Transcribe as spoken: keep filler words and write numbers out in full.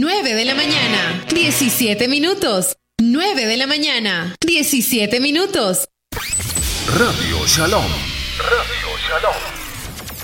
nueve de la mañana, diecisiete minutos. nueve de la mañana, diecisiete minutos. Radio Shalom. Radio Shalom.